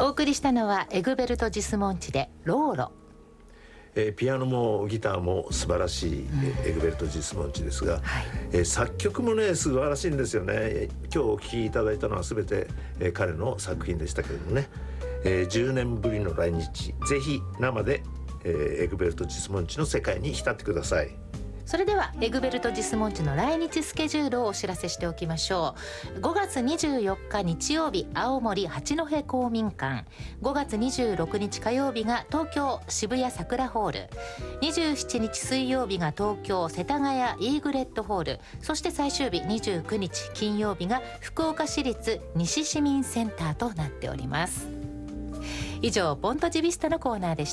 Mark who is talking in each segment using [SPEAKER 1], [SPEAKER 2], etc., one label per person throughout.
[SPEAKER 1] お送りしたのはエグベルト・ジスモンチでローロ。
[SPEAKER 2] ピアノもギターも素晴らしい、エグベルト・ジスモンチですが、作曲もね素晴らしいんですよね。今日お聴きいただいたのは全て、彼の作品でしたけれどもね、10年ぶりの来日、ぜひ生で、エグベルト・ジスモンチの世界に浸ってください。
[SPEAKER 1] それではエグベルト・ジスモンチの来日スケジュールをお知らせしておきましょう。5月24日日曜日、青森八戸公民館。5月26日火曜日が東京渋谷桜ホール。27日水曜日が東京世田谷イーグレットホール。そして最終日29日金曜日が福岡市立西市民センターとなっております。以上、ポントジビスタのコーナーでした。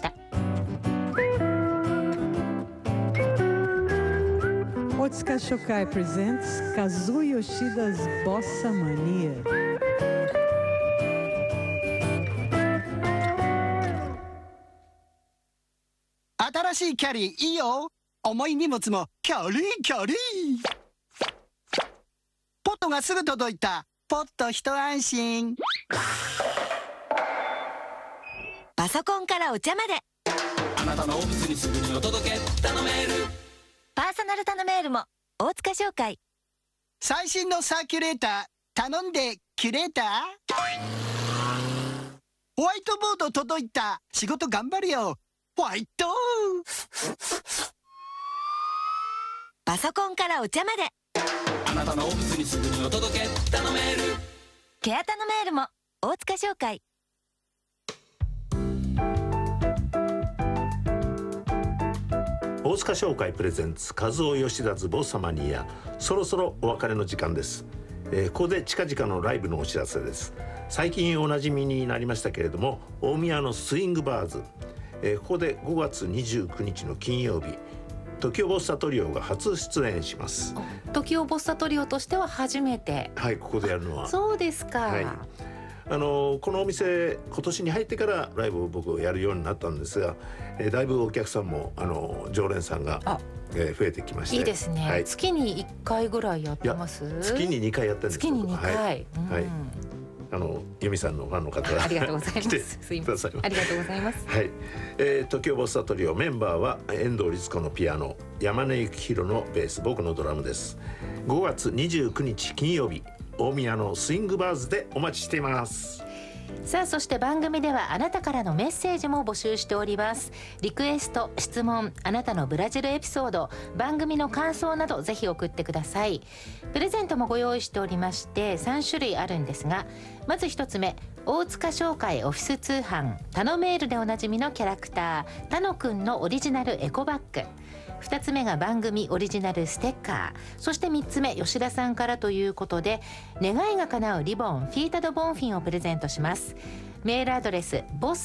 [SPEAKER 3] Otsuka Shokai presents Kazuo Yoshida's Bossa Mania.
[SPEAKER 4] 新しいキャリーいいよ。重い荷物もキャリーキャリー。ポットがすぐ届いた。ポット一安心。
[SPEAKER 5] パソコンからお茶まで、
[SPEAKER 6] あなたのオフィスにすぐにお届け。頼める。
[SPEAKER 5] パーソナル頼めるも大塚商会。
[SPEAKER 4] 最新のサーキュレーター頼んでキュレーター。ホワイトボード届いた。仕事頑張るよ。ホワイト。
[SPEAKER 5] パソコンからお茶まで、
[SPEAKER 6] あなたのオフィスにすぐにお届け。頼める。
[SPEAKER 5] ケア頼めるも大塚商会。
[SPEAKER 2] 大塚商会プレゼンツカズオヨシダズボッサマニア。そろそろお別れの時間です。ここで近々のライブのお知らせです。最近おなじみになりましたけれども、大宮のスイングバーズ、ここで5月29日の金曜日、TOKIOボッサトリオが初出演します。
[SPEAKER 1] TOKIOボッサトリオとしては初めて。
[SPEAKER 2] はい、ここでやるのは。
[SPEAKER 1] そうですか。
[SPEAKER 2] はい、このお店今年に入ってからライブを僕やるようになったんですが、だいぶお客さんも常連さんが増えてきまして。
[SPEAKER 1] いいですね、はい、月に1回ぐらいやってます？
[SPEAKER 2] 月に2回やってるんです。
[SPEAKER 1] 月に2回、はい、
[SPEAKER 2] 由美さんのファンの方が
[SPEAKER 1] ありがとうございます。すいません、ありがとうございます。
[SPEAKER 2] はい、TOKIOボッサトリオメンバーは遠藤律子のピアノ、山根幸宏のベース、僕のドラムです。5月29日金曜日、大宮のスイングバーズでお待ちしています。
[SPEAKER 1] さあ、そして番組ではあなたからのメッセージも募集しております。リクエスト、質問、あなたのブラジルエピソード、番組の感想などぜひ送ってください。プレゼントもご用意しておりまして3種類あるんですが、まず1つ目、大塚商会オフィス通販タノメールでおなじみのキャラクタータノくんのオリジナルエコバッグ。2つ目が番組オリジナルステッカー。そして3つ目、吉田さんからということで、願いが叶うリボンフィータドボンフィンをプレゼントします。メールアドレス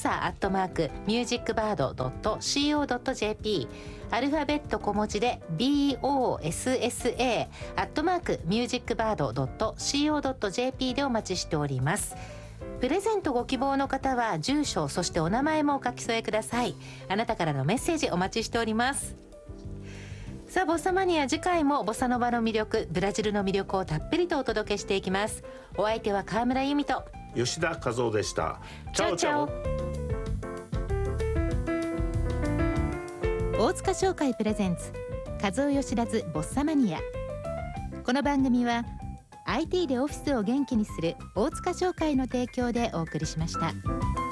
[SPEAKER 1] bossa@musicbird.co.jp、 アルファベット小文字で bossa@musicbird.co.jp でお待ちしております。プレゼントご希望の方は住所、そしてお名前もお書き添えください。あなたからのメッセージお待ちしております。さあ、ボッサマニア、次回もボサノバの魅力、ブラジルの魅力をたっぷりとお届けしていきます。お相手は川村由美と
[SPEAKER 2] 吉田和夫でした。
[SPEAKER 1] チャオチャオ。大塚商会プレゼンツ和夫吉田ズボッサマニア。この番組は IT でオフィスを元気にする大塚商会の提供でお送りしました。